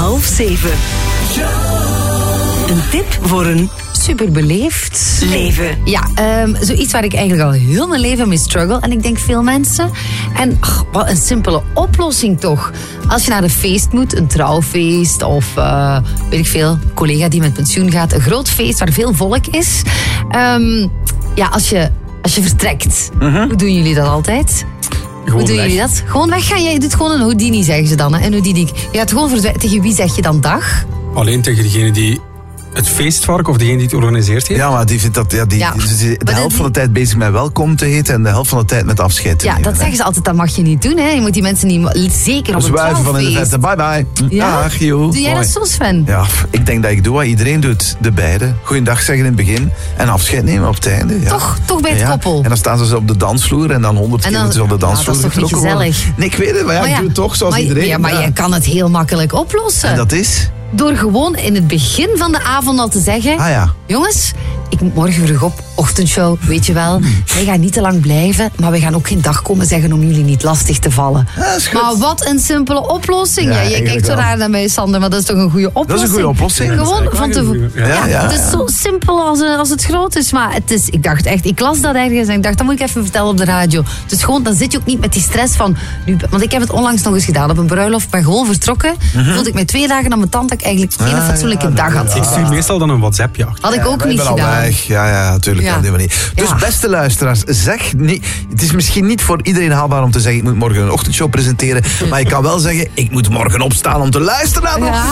6:30. Een tip voor een super beleefd leven. Ja, zoiets waar ik eigenlijk al heel mijn leven mee struggle. En ik denk veel mensen. En wat een simpele oplossing toch. Als je naar een feest moet, een trouwfeest of weet ik veel, een collega die met pensioen gaat, een groot feest waar veel volk is. Als je vertrekt, hoe doen jullie dat altijd? Hoe doen jullie dat? Gewoon weggaan. Jij doet gewoon een Houdini, zeggen ze dan. Hè? Een Houdini. Je gaat gewoon verdwijnen. Tegen wie zeg je dan dag? Alleen tegen degene die het feestvark of degene die het organiseert heeft? Ja, maar die vindt dat die is de helft van de tijd bezig met welkom te heten en de helft van de tijd met afscheid te nemen. Ja, dat zeggen ze altijd, dat mag je niet doen. Hè. Je moet die mensen niet, zeker op een zwijven van in de verte, bye bye. Ja? Dag, joh. Doe jij dat zo, Sven? Ja, ik denk dat ik doe wat iedereen doet. De beide. Goeiedag zeggen in het begin en afscheid nemen op het einde. Ja. Toch bij het koppel. En dan staan ze op de dansvloer en dan 100 keer op de dansvloer. Dat is toch niet gezellig? Nee, ik weet het, maar ik doe het toch zoals iedereen. Ja, maar je kan het heel makkelijk oplossen. En dat is? Door gewoon in het begin van de avond al te zeggen... Jongens, ik moet morgen vroeg op, ochtendshow, weet je wel. Wij gaan niet te lang blijven, maar we gaan ook geen dag komen zeggen om jullie niet lastig te vallen. Maar wat een simpele oplossing. Ja, je kijkt zo raar naar mij, Sander, maar dat is toch een goede oplossing? Dat is een goede oplossing. Gewoon van te... Het is zo simpel als het groot is, maar het is... Ik dacht echt, ik las dat ergens en ik dacht, dat moet ik even vertellen op de radio. Dus gewoon, dan zit je ook niet met die stress van... Want ik heb het onlangs nog eens gedaan op een bruiloft, ben gewoon vertrokken. Voelde ik mij 2 dagen aan mijn tand dat ik eigenlijk geen fatsoenlijke dag had. Ik stuur meestal dan een WhatsAppje. Had ik ook niet gedaan. Ja, natuurlijk. Op die manier. Dus beste luisteraars, zeg niet... Het is misschien niet voor iedereen haalbaar om te zeggen ik moet morgen een ochtendshow presenteren, maar je kan wel zeggen ik moet morgen opstaan om te luisteren naar